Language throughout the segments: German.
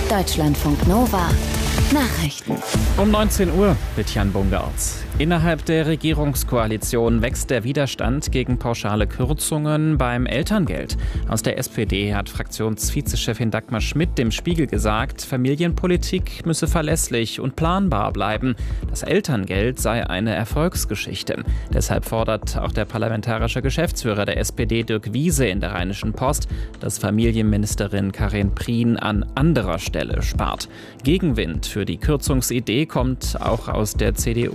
Deutschlandfunk Nova Nachrichten. Um 19 Uhr mit Jan Bungert. Innerhalb der Regierungskoalition wächst der Widerstand gegen pauschale Kürzungen beim Elterngeld. Aus der SPD hat Fraktionsvizechefin Dagmar Schmidt dem Spiegel gesagt, Familienpolitik müsse verlässlich und planbar bleiben. Das Elterngeld sei eine Erfolgsgeschichte. Deshalb fordert auch der parlamentarische Geschäftsführer der SPD Dirk Wiese in der Rheinischen Post, dass Familienministerin Karin Prien an anderer Stelle spart. Gegenwind für die Kürzungsidee kommt auch aus der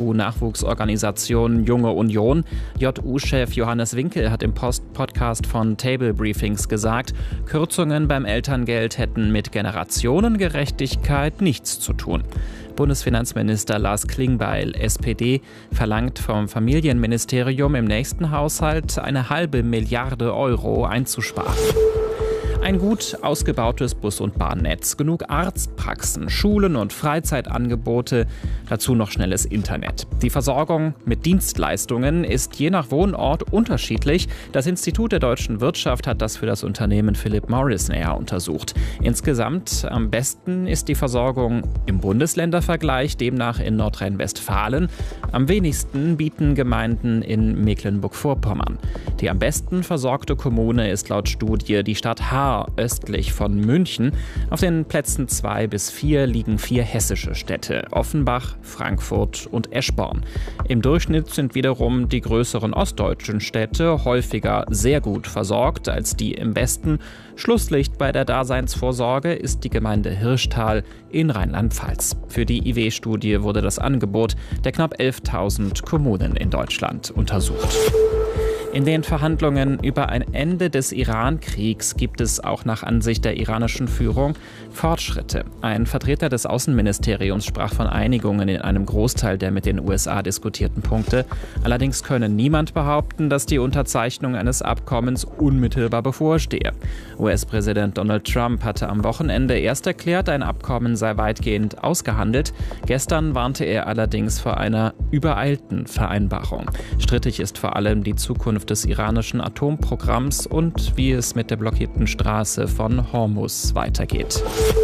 CDU-Nachwuchsorganisation Junge Union. JU-Chef Johannes Winkel hat im Podcast von Table Briefings gesagt, Kürzungen beim Elterngeld hätten mit Generationengerechtigkeit nichts zu tun. Bundesfinanzminister Lars Klingbeil, SPD, verlangt vom Familienministerium im nächsten Haushalt 1,5 Milliarde Euro einzusparen. Ein gut ausgebautes Bus- und Bahnnetz, genug Arztpraxen, Schulen und Freizeitangebote, dazu noch schnelles Internet. Die Versorgung mit Dienstleistungen ist je nach Wohnort unterschiedlich. Das Institut der deutschen Wirtschaft hat das für das Unternehmen Philip Morris näher untersucht. Insgesamt am besten ist die Versorgung im Bundesländervergleich, demnach in Nordrhein-Westfalen. Am wenigsten bieten Gemeinden in Mecklenburg-Vorpommern. Die am besten versorgte Kommune ist laut Studie die Stadt Haar, östlich von München. Auf den Plätzen 2 bis 4 liegen 4 hessische Städte: Offenbach, Frankfurt und Eschborn. Im Durchschnitt sind wiederum die größeren ostdeutschen Städte häufiger sehr gut versorgt als die im Westen. Schlusslicht bei der Daseinsvorsorge ist die Gemeinde Hirschtal in Rheinland-Pfalz. Für die IW-Studie wurde das Angebot der knapp 11.000 Kommunen in Deutschland untersucht. In den Verhandlungen über ein Ende des Iran-Kriegs gibt es auch nach Ansicht der iranischen Führung Fortschritte. Ein Vertreter des Außenministeriums sprach von Einigungen in einem Großteil der mit den USA diskutierten Punkte. Allerdings könne niemand behaupten, dass die Unterzeichnung eines Abkommens unmittelbar bevorstehe. US-Präsident Donald Trump hatte am Wochenende erst erklärt, ein Abkommen sei weitgehend ausgehandelt. Gestern warnte er allerdings vor einer übereilten Vereinbarung. Strittig ist vor allem die Zukunft des iranischen Atomprogramms und wie es mit der blockierten Straße von Hormuz weitergeht.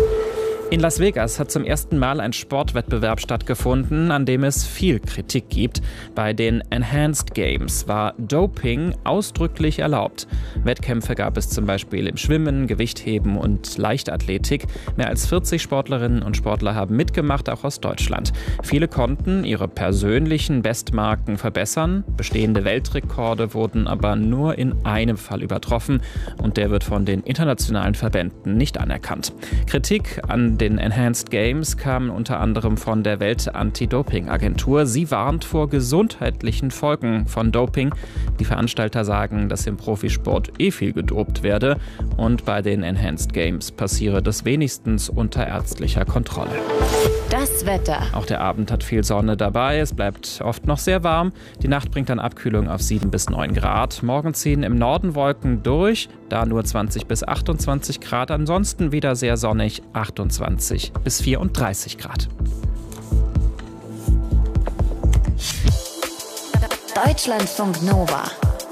In Las Vegas hat zum ersten Mal ein Sportwettbewerb stattgefunden, an dem es viel Kritik gibt. Bei den Enhanced Games war Doping ausdrücklich erlaubt. Wettkämpfe gab es zum Beispiel im Schwimmen, Gewichtheben und Leichtathletik. Mehr als 40 Sportlerinnen und Sportler haben mitgemacht, auch aus Deutschland. Viele konnten ihre persönlichen Bestmarken verbessern. Bestehende Weltrekorde wurden aber nur in einem Fall übertroffen und der wird von den internationalen Verbänden nicht anerkannt. Kritik an den Enhanced Games kamen unter anderem von der Welt-Anti-Doping-Agentur. Sie warnt vor gesundheitlichen Folgen von Doping. Die Veranstalter sagen, dass im Profisport viel gedopt werde und bei den Enhanced Games passiere das wenigstens unter ärztlicher Kontrolle. Das Wetter. Auch der Abend hat viel Sonne dabei. Es bleibt oft noch sehr warm. Die Nacht bringt dann Abkühlung auf 7 bis 9 Grad. Morgen ziehen im Norden Wolken durch, da nur 20 bis 28 Grad. Ansonsten wieder sehr sonnig, 28 bis 34 Grad. Deutschlandfunk Nova.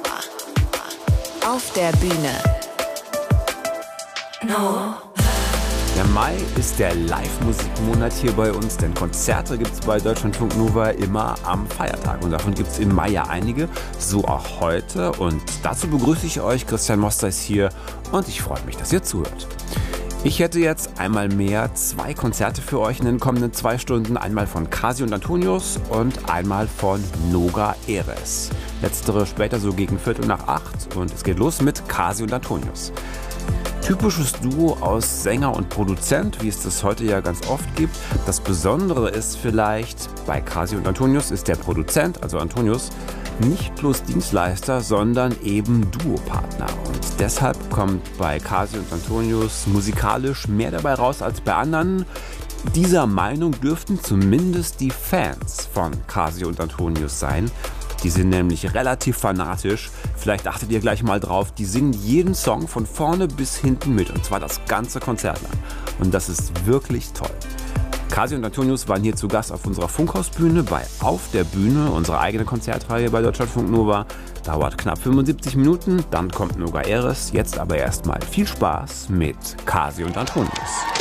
Auf der Bühne. Der Mai ist der Live-Musikmonat hier bei uns, denn Konzerte gibt es bei Deutschlandfunk Nova immer am Feiertag. Und davon gibt es im Mai ja einige, so auch heute. Und dazu begrüße ich euch, Christian Moster ist hier und ich freue mich, dass ihr zuhört. Ich hätte jetzt einmal mehr 2 Konzerte für euch in den kommenden 2 Stunden. Einmal von Kasi und Antonius und einmal von Noga Erez. Letztere später so gegen 7:45 und es geht los mit Kasi und Antonius. Typisches Duo aus Sänger und Produzent, wie es das heute ja ganz oft gibt. Das Besondere ist vielleicht, bei Kasi und Antonius ist der Produzent, also Antonius, nicht bloß Dienstleister, sondern eben Duopartner. Und deshalb kommt bei Kasi und Antonius musikalisch mehr dabei raus als bei anderen. Dieser Meinung dürften zumindest die Fans von Kasi und Antonius sein. Die sind nämlich relativ fanatisch. Vielleicht achtet ihr gleich mal drauf. Die singen jeden Song von vorne bis hinten mit. Und zwar das ganze Konzert lang. Und das ist wirklich toll. Kasi und Antonius waren hier zu Gast auf unserer Funkhausbühne bei Auf der Bühne, unsere eigene Konzertreihe bei Deutschlandfunk Nova. Dauert knapp 75 Minuten, dann kommt Noga Erez. Jetzt aber erstmal viel Spaß mit Kasi und Antonius.